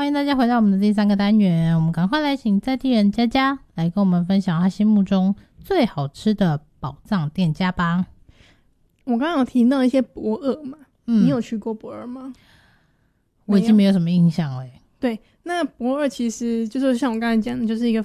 欢迎大家回到我们的第3个单元，我们赶快来请在地人佳佳来跟我们分享他心目中最好吃的宝藏店家吧。 我刚刚有提到一些博尔嘛，你有去过博尔吗？ 我已经没有什么印象了。 对，那博尔其实就是像我刚才讲的，就是一个